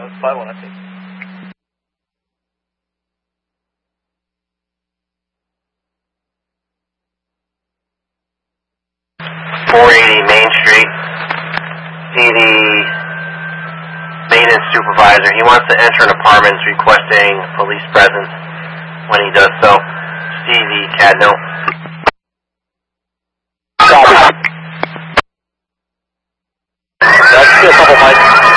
it's 5-1, I think. 480 Main Street. See the maintenance supervisor. He wants to enter an apartment, requesting police presence. When he does so, see the CAD note. Copy. That's still a couple mics.